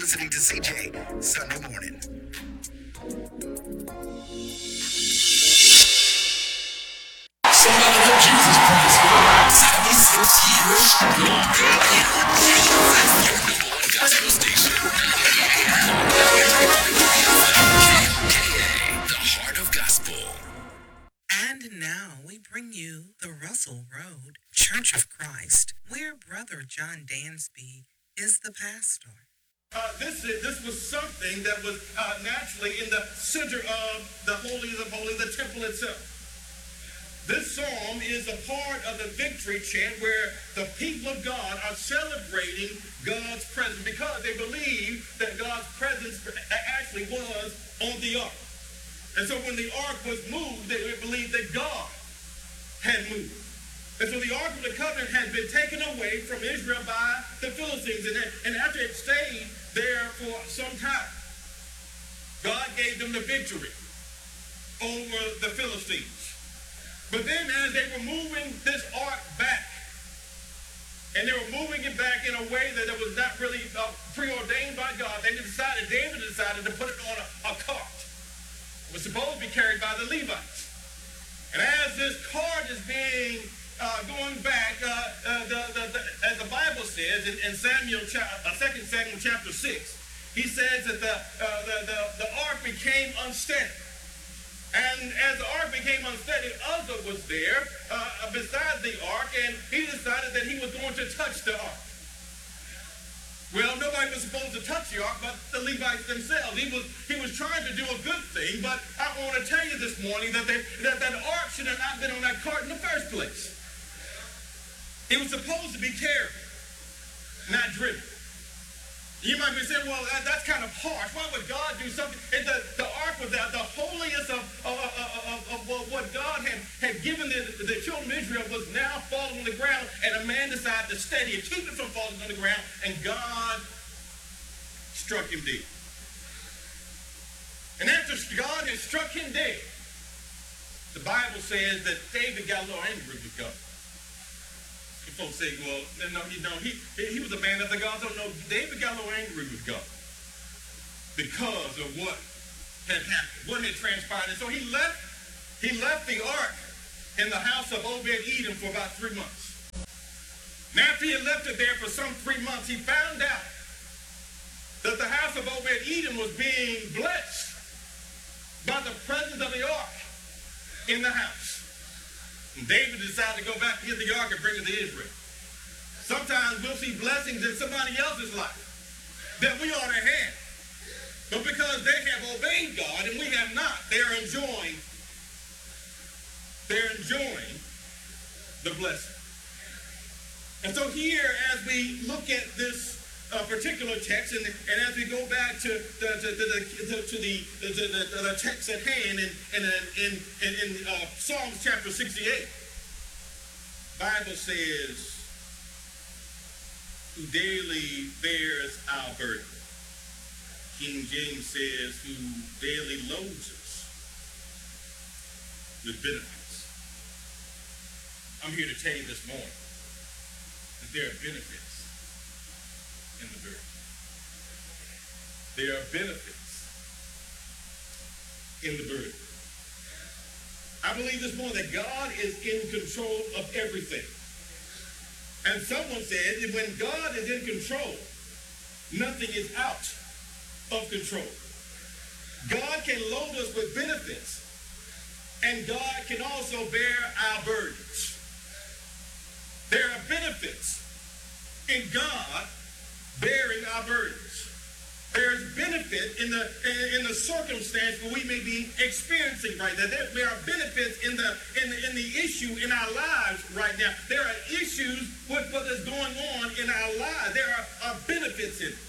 listening to CJ Sunday Morning. Somebody give Jesus praise for 76 years. Gospel station. KA, the heart of gospel. And now we bring you the Russell Road Church of Christ, where Brother John Dansby is the pastor. This was something that was naturally in the center of the Holies of Holies, the temple itself. This psalm is a part of the victory chant where the people of God are celebrating God's presence because they believe that God's presence actually was on the ark. And so when the ark was moved, they believed that God had moved. And so the Ark of the Covenant had been taken away from Israel by the Philistines. And after it stayed there for some time, God gave them the victory over the Philistines. But then as they were moving this ark back, and they were moving it back in a way that it was not really preordained by God, David decided to put it on a cart. It was supposed to be carried by the Levites. And as this cart is being going back, as the Bible says in 2 Samuel chapter 6, he says that the ark became unsteady. And as the ark became unsteady, Uzzah was there beside the ark, and he decided that he was going to touch the ark. Well, nobody was supposed to touch the ark but the Levites themselves. He was trying to do a good thing, but I want to tell you this morning that that ark should have not been on that cart in the first place. It was supposed to be carried, not driven. You might be saying, well, that's kind of harsh. Why would God do something? And the ark was the holiest of what God had given the children of Israel was now falling on the ground, and a man decided to steady it, keep it from falling on the ground, and God struck him dead. And after God had struck him dead, the Bible says that David got a little angry with God. Folks say, well, he was a man after God's own. No, David got a little angry with God because of what had happened, what had transpired. And so he left the ark in the house of Obed-Edom for about 3 months. And after he left it there for some 3 months, he found out that the house of Obed-Edom was being blessed by the presence of the ark in the house. And David decided to go back to get the ark and bring it to Israel. Sometimes we'll see blessings in somebody else's life that we ought to have. But because they have obeyed God and we have not, they're enjoying the blessing. And so here, as we look at this particular text, and as we go back to the text at hand in Psalms chapter 68, Bible says, who daily bears our burden. King James says, who daily loads us with benefits. I'm here to tell you this morning that there are benefits in the burden. There are benefits in the burden. I believe this morning that God is in control of everything. And someone said that when God is in control, nothing is out of control. God can load us with benefits, and God can also bear our burdens. There are benefits in God bearing our burdens. There's benefit in the circumstance where we may be experiencing right now. There are benefits in the issue in our lives right now. There are issues with what is going on in our lives. There are benefits in it.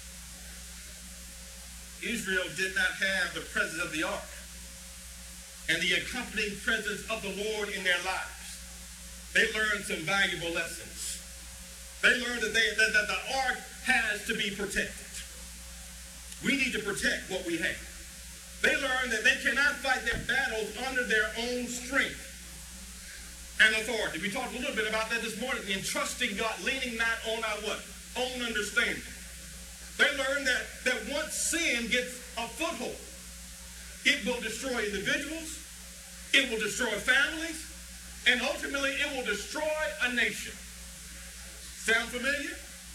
Israel did not have the presence of the ark and the accompanying presence of the Lord in their lives. They learned some valuable lessons. They learned that the ark has to be protected. We need to protect what we have. They learned that they cannot fight their battles under their own strength and authority. We talked a little bit about that this morning, in trusting God, leaning not on our what? Own understanding. They learned that sin gets a foothold, it will destroy individuals, it will destroy families, and ultimately it will destroy a nation. Sound familiar?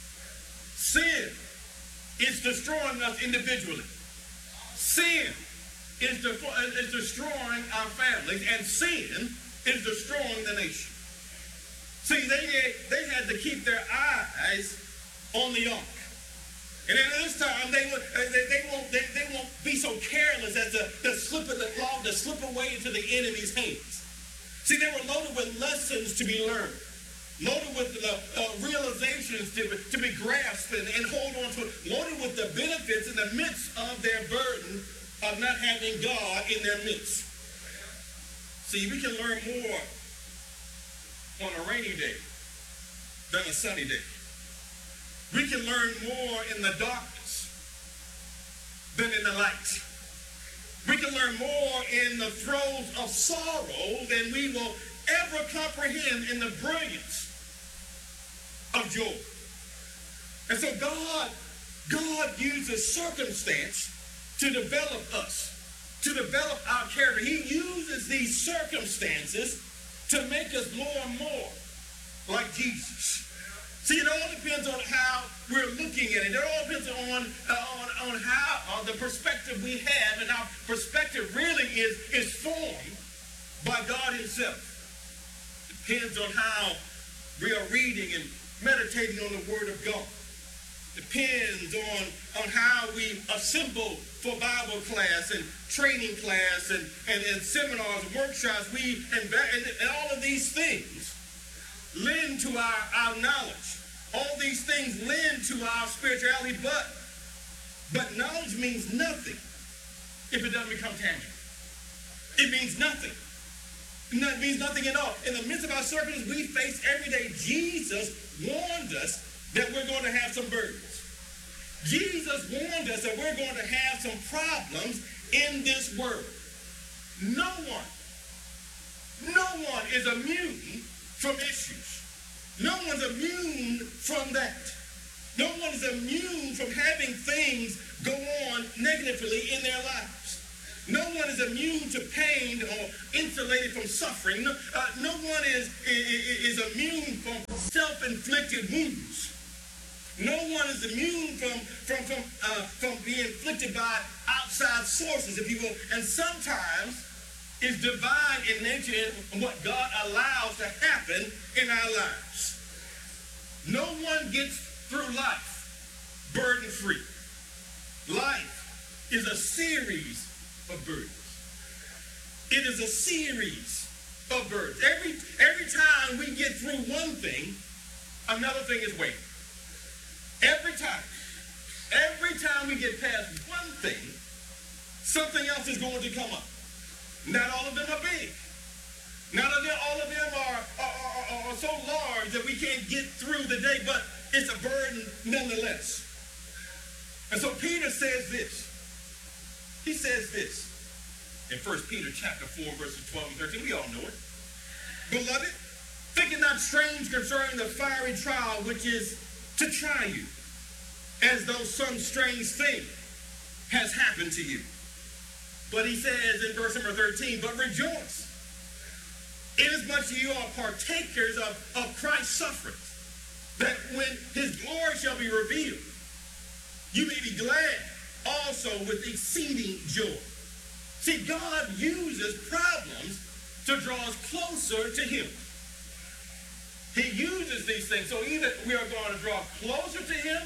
Sin is destroying us individually. Sin is destroying our families, and sin is destroying the nation. See, they had to keep their eyes on the ark. And at this time, they won't be so careless as to slip away into the enemy's hands. See, they were loaded with lessons to be learned, loaded with realizations to be grasped and hold on to, loaded with the benefits in the midst of their burden of not having God in their midst. See, we can learn more on a rainy day than a sunny day. We can learn more in the darkness than in the light. We can learn more in the throes of sorrow than we will ever comprehend in the brilliance of joy. And so God uses circumstance to develop us, to develop our character. He uses these circumstances to make us more and more like Jesus. See, it all depends on how we're looking at it. It all depends on how the perspective we have, and our perspective really is formed by God himself. Depends on how we are reading and meditating on the Word of God. Depends on how we assemble for Bible class and training class and seminars and workshops. And all of these things lend to our knowledge. All these things lend to our spirituality, but knowledge means nothing if it doesn't become tangible. It means nothing. It means nothing at all. In the midst of our circumstances we face every day, Jesus warned us that we're going to have some burdens. Jesus warned us that we're going to have some problems in this world. No one is immune from issues. No one's immune from that. No one is immune from having things go on negatively in their lives. No one is immune to pain or insulated from suffering. No one is immune from self-inflicted wounds. No one is immune from being inflicted by outside sources, if you will. And sometimes it's divine in nature and what God allows to happen in our lives. No one gets through life burden-free. Life is a series of burdens. It is a series of burdens. Every time we get through one thing, another thing is waiting. Every time we get past one thing, something else is going to come up. Not all of them are big. Not all of them are so large that we can't get through the day, but it's a burden nonetheless. And so Peter says this. He says this in 1 Peter chapter 4, verses 12 and 13. We all know it. Beloved, think it not strange concerning the fiery trial which is to try you, as though some strange thing has happened to you. But he says in verse number 13, but rejoice, inasmuch as you are partakers of Christ's sufferings, that when his glory shall be revealed, you may be glad also with exceeding joy. See, God uses problems to draw us closer to him. He uses these things. So either we are going to draw closer to him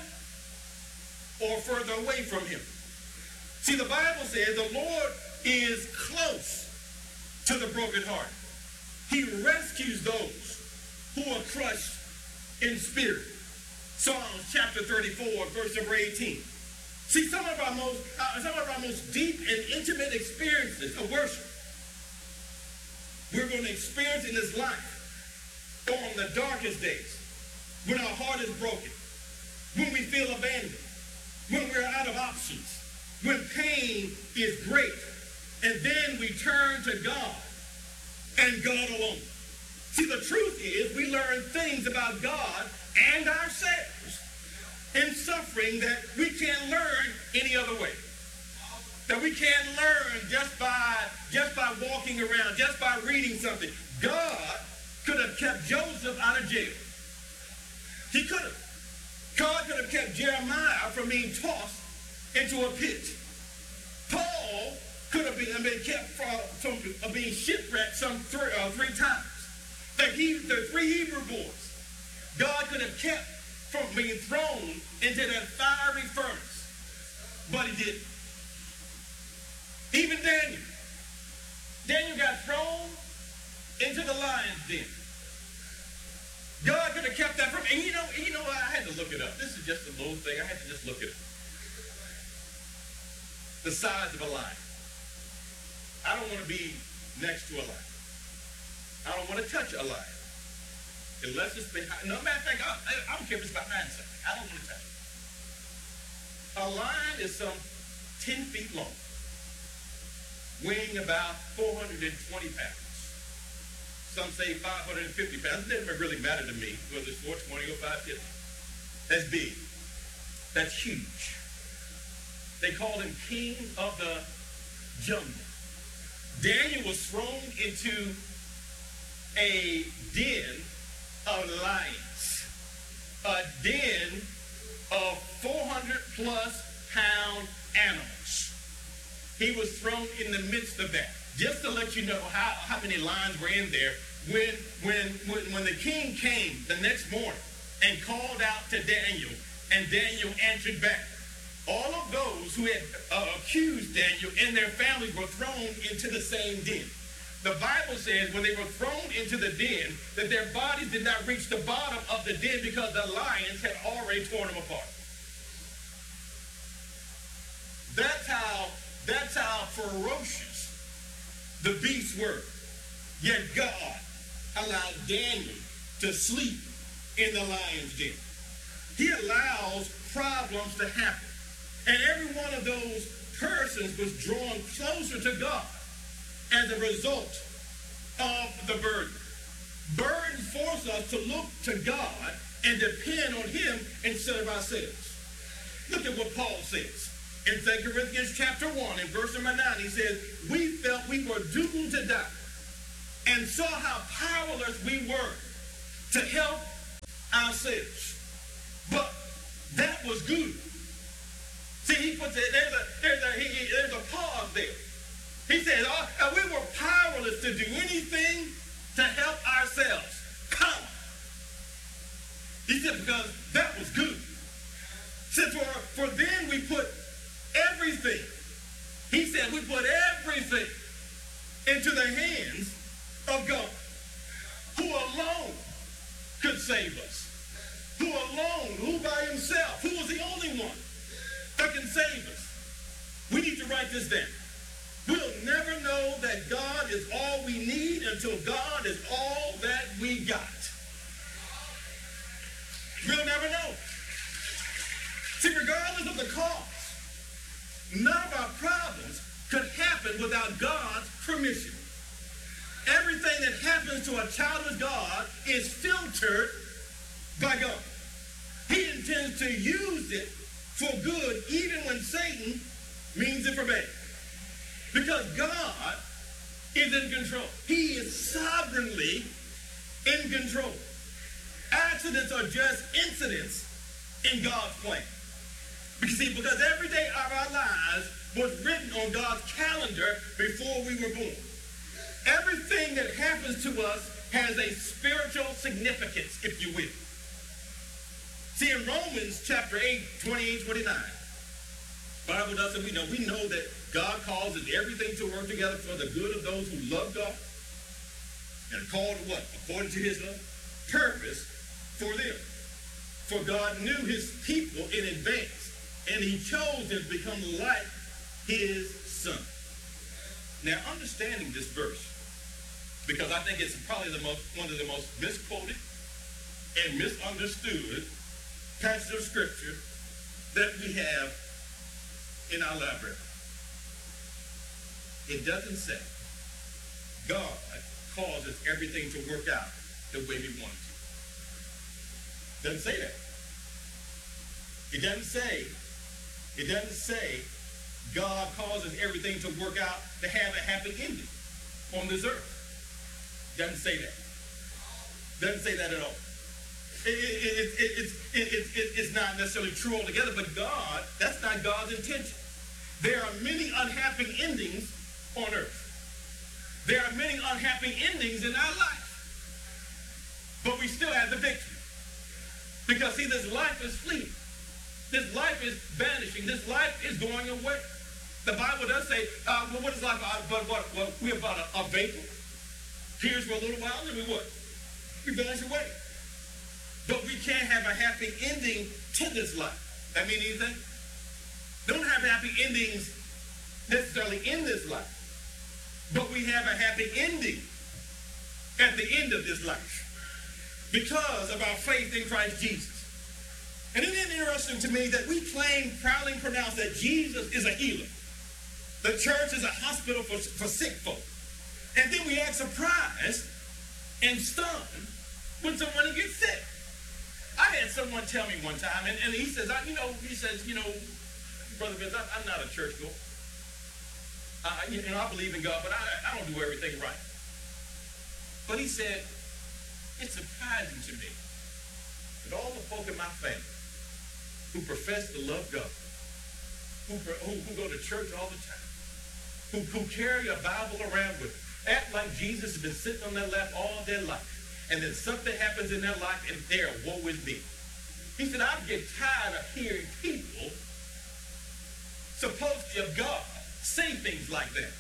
or further away from him. See, the Bible says the Lord is close to the brokenhearted. He rescues those who are crushed in spirit. Psalms chapter 34, verse number 18. See, some of our most deep and intimate experiences of worship we're going to experience in this life on the darkest days, when our heart is broken, when we feel abandoned, when we're out of options, when pain is great, and then we turn to God and God alone. See, the truth is we learn things about God and ourselves in suffering that we can't learn any other way. We can't learn just by walking around, just by reading something. God could have kept Joseph out of jail. He could have. God could have kept Jeremiah from being tossed into a pit. Paul could have been kept from being shipwrecked some three times. The three Hebrew boys, God could have kept from being thrown into that fiery furnace, but he didn't. Even Daniel got thrown into the lion's den. God could have kept that from, and you know, I had to look it up. This is just a little thing. I had to just look it up. The size of a lion. I don't want to be next to a lion. I don't want to touch a lion. Unless it's behind, no matter of fact, I don't care if it's behind something. I don't want to touch it. A lion is some 10 feet long, weighing about 420 pounds. Some say 550 pounds. It doesn't really matter to me whether it's 420 or 550. That's big. That's huge. They called him king of the jungle. Daniel was thrown into a den of lions. A den of 400 plus pound animals. He was thrown in the midst of that. Just to let you know how many lions were in there, when the king came the next morning and called out to Daniel, and Daniel answered back, all of those who had accused Daniel and their families were thrown into the same den. The Bible says when they were thrown into the den, that their bodies did not reach the bottom of the den because the lions had already torn them apart. That's how ferocious the beasts were. Yet God allowed Daniel to sleep in the lion's den. He allows problems to happen. And every one of those persons was drawn closer to God as a result of the burden. Burdens force us to look to God and depend on him instead of ourselves. Look at what Paul says. In 2 Corinthians chapter 1, in verse number 9, he says, we felt we were doomed to die and saw how powerless we were to help ourselves. But that was good. See, he puts it, there's a pause there. He says, we were powerless to do anything to help ourselves. Come. He said, because that was good. He said, for then we put everything. He said, we put everything into the hands of God, who alone could save us. Who alone, who by himself, who was the only one that can save us. We need to write this down. We'll never know that God is all we need until God is all that we got. We'll never know. See, regardless of the cause, none of our problems could happen without God's permission. Everything that happens to a child of God is filtered by God. He intends to use it for good even when Satan means it for bad. Because God is in control. He is sovereignly in control. Accidents are just incidents in God's plan. Because every day of our lives was written on God's calendar before we were born. Everything that happens to us has a spiritual significance, if you will. See, in Romans chapter 8, 28, 29, Bible does it, we know that God causes everything to work together for the good of those who love God and are called to what? According to his purpose for them. For God knew his people in advance, and he chose them to become like his son. Now, understanding this verse, because I think it's probably one of the most misquoted and misunderstood passages of scripture that we have in our library. It doesn't say God causes everything to work out the way we want it to. It doesn't say that. It doesn't say God causes everything to work out to have a happy ending on this earth. Doesn't say that. Doesn't say that at all. It's not necessarily true altogether, but God, that's not God's intention. There are many unhappy endings on earth. There are many unhappy endings in our life. But we still have the victory. Because see, this life is fleeting. This life is vanishing. This life is going away. The Bible does say, well, what is life? We're about a vapor. Here's for a little while, and we vanish away. But we can't have a happy ending to this life. That mean anything? Don't have happy endings necessarily in this life. But we have a happy ending at the end of this life because of our faith in Christ Jesus. And isn't it interesting to me that we proudly pronounce that Jesus is a healer. The church is a hospital for sick folk. And then we act surprised and stunned when someone gets sick. I had someone tell me one time, and he says, Brother Vince, I'm not a churchgoer. I believe in God, but I don't do everything right. But he said, it's surprising to me that all the folk in my family who profess to love God, who go to church all the time, who carry a Bible around with them, act like Jesus has been sitting on their lap all their life, and then something happens in their life and they're woe is me. He said, I get tired of hearing people supposedly of God say things like that.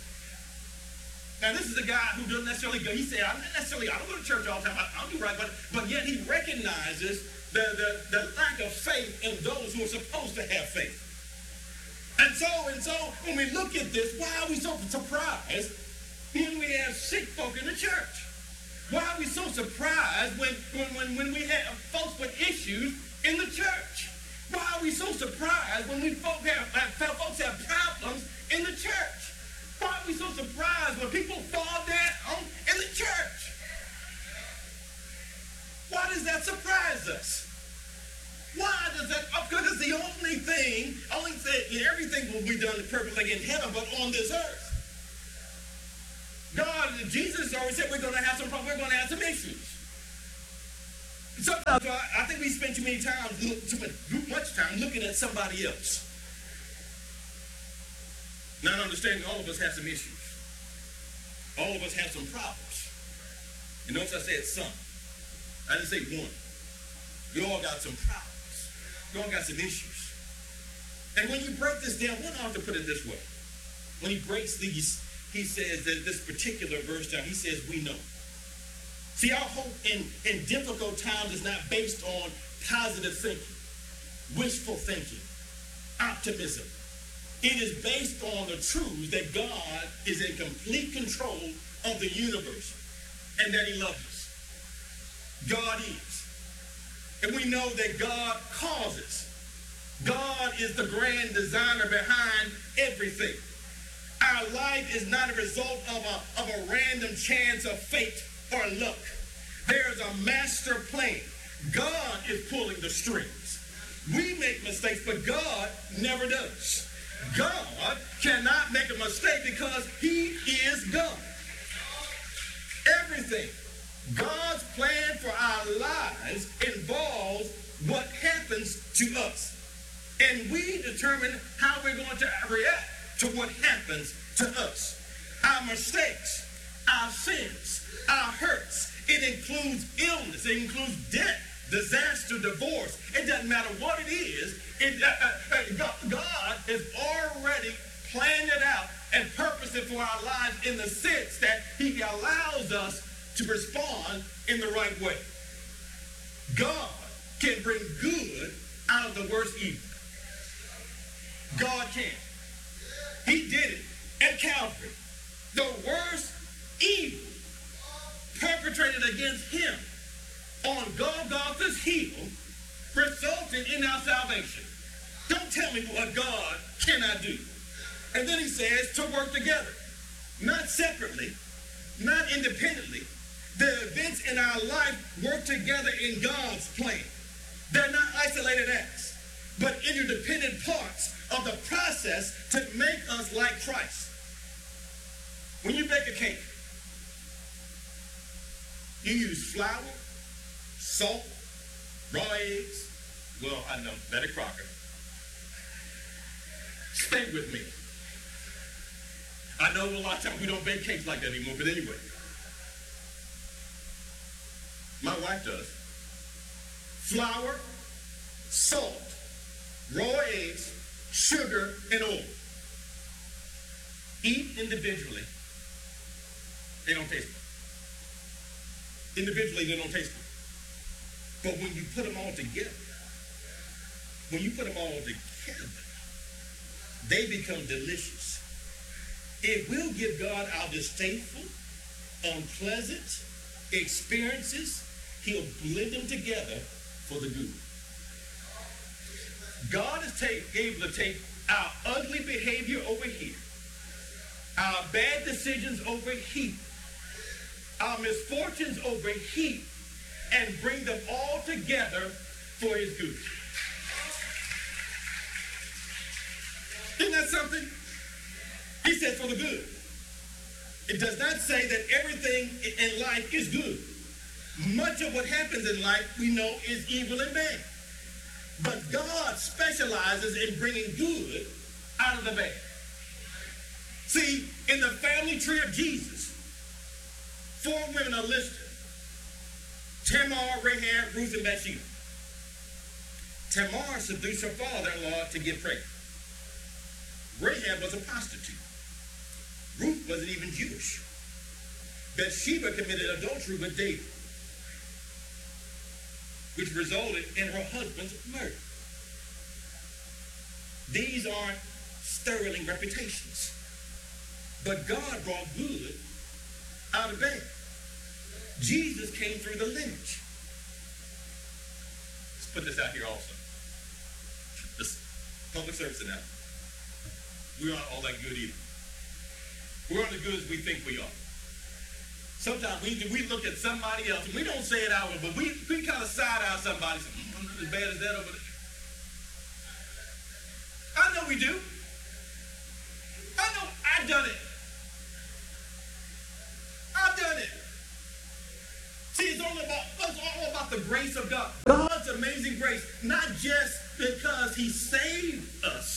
Now, this is a guy who doesn't necessarily go. He said, I don't go to church all the time. I don't do right, but yet he recognizes the lack of faith in those who are supposed to have faith. And so when we look at this, why are we so surprised when we have sick folk in the church? Why are we so surprised when we have folks with issues in the church? Why are we so surprised when folks have problems in the church? Why are we so surprised when people fall down in the church? Why does that surprise us? Why does that? Because it's the only thing everything will be done perfectly in heaven, but on this earth. Jesus always said we're going to have some problems, we're going to have some issues. Sometimes I think we spend too much time looking at somebody else. Not understanding all of us have some issues. All of us have some problems. And notice I said some. I didn't say one. We all got some problems. We all got some issues. And when you break this down, one ought to put it this way. When he breaks these, he says that this particular verse down, he says, we know. See, our hope in difficult times is not based on positive thinking, wishful thinking, optimism. It is based on the truth that God is in complete control of the universe and that he loves us. God is. And we know that God causes. God is the grand designer behind everything. Our life is not a result of a random chance of fate or luck. There's a master plan. God is pulling the strings. We make mistakes, but God never does. God cannot make a mistake because he is God. Everything. God's plan for our lives involves what happens to us. And we determine how we're going to react to what happens to us. Our mistakes, our sins, our hurts. It includes illness. It includes death, disaster, divorce. It doesn't matter what it is. God has already planned it out and purposed it for our lives in the sense that he allows us to respond in the right way. God can bring good out of the worst evil. God can. He did it at Calvary. The worst evil perpetrated against him on Golgotha's heel resulted in our salvation. Don't tell me what God cannot do. And then he says to work together, not separately, not independently. The events in our life work together in God's plan. They're not isolated acts, but interdependent parts of the process to make us like Christ. When you bake a cake, you use flour, salt, raw eggs. Well, I know, Betty Crocker. Stay with me. I know a lot of times we don't bake cakes like that anymore, but anyway. My wife does. Flour, salt, raw eggs, sugar, and oil. Eat individually. They don't taste good. Individually, they don't taste good. But when you put them all together, they become delicious. It will give God our distasteful, unpleasant experiences. He'll blend them together for the good. God is able to take our ugly behavior over here, our bad decisions over here, our misfortunes over here, and bring them all together for his good. Isn't that something? He said for the good. It does not say that everything in life is good. Much of what happens in life we know is evil and bad. But God specializes in bringing good out of the bad. See, in the family tree of Jesus, 4 women are listed. Tamar, Rahab, Ruth, and Bathsheba. Tamar seduced her father-in-law to get pregnant. Rahab was a prostitute. Ruth wasn't even Jewish. Bathsheba committed adultery with David, which resulted in her husband's murder. These aren't sterling reputations. But God brought good out of bad. Jesus came through the lineage. Let's put this out here also. This public service announcement. We aren't all that good either. We aren't as good as we think we are. Sometimes we look at somebody else, and we don't say it out, but we kind of side-eye somebody. Say, I'm not as bad as that over there. I know we do. I know I've done it. I've done it. See, it's all about the grace of God. God's amazing grace, not just because he saved us,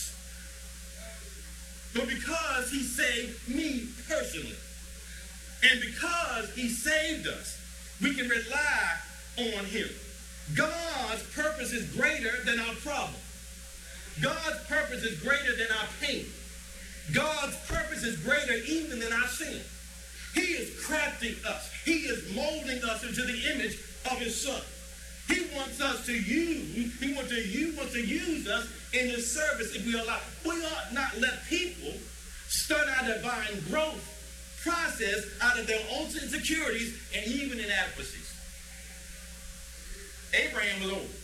but because he saved me personally. And because he saved us, we can rely on him. God's purpose is greater than our problem. God's purpose is greater than our pain. God's purpose is greater even than our sin. He is crafting us. He is molding us into the image of his son. He wants us to use, he wants to use us in his service if we allow. We ought not let people stunt our divine growth process out of their own insecurities and even inadequacies. Abraham was old.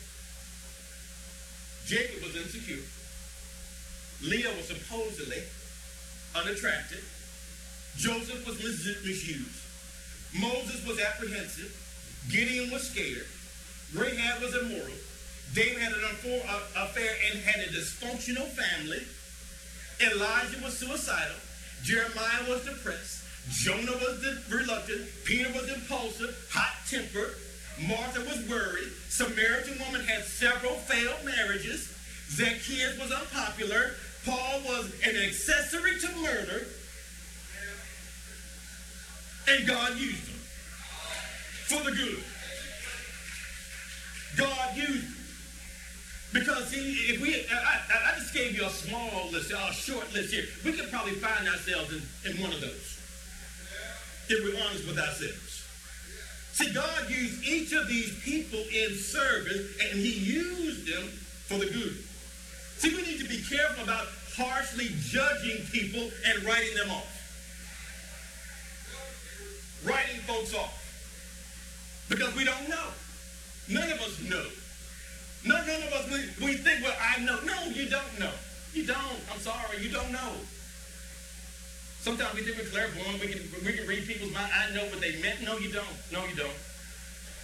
Jacob was insecure. Leah was supposedly unattractive. Joseph was misused. Moses was apprehensive. Gideon was scared. Rahab was immoral. David had an affair and had a dysfunctional family. Elijah was suicidal. Jeremiah was depressed. Jonah was reluctant. Peter was impulsive, hot-tempered. Martha was worried. Samaritan woman had several failed marriages. Zacchaeus was unpopular. Paul was an accessory to murder. And God used him for the good. God used him. Because if I just gave you a small list, a short list here, we could probably find ourselves in one of those. If we're honest with ourselves. See, God used each of these people in service, and he used them for the good. See, we need to be careful about harshly judging people and writing them off. Writing folks off. Because we don't know. None of us know. None of us, we think, well, I know. No, you don't know. You don't. I'm sorry, you don't know. Sometimes we think we're clairvoyant. We can read people's mind. I know what they meant. No, you don't. No, you don't.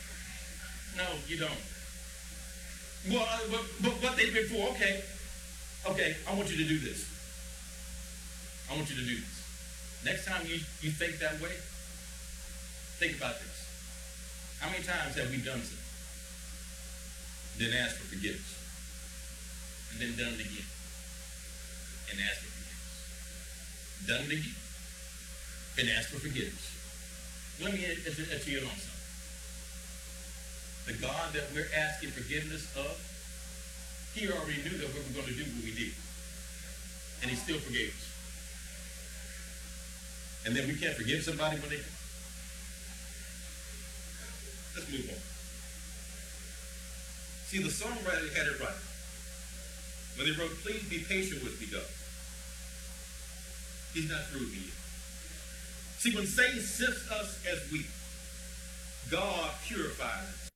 No, you don't. Well, but what they meant for, okay. Okay, I want you to do this. I want you to do this. Next time you think that way, think about this. How many times have we done something, then asked for forgiveness, and then done it again, and asked for forgiveness, done it again, and asked for forgiveness? Let me let you in on something. The God that we're asking forgiveness of, he already knew that we were going to do what we did, and he still forgave us. And then we can't forgive somebody when they... Let's move on. See, the songwriter had it right when they wrote, "Please be patient with me, God. He's not through with me yet." See, when Satan sifts us as wheat, God purifies us.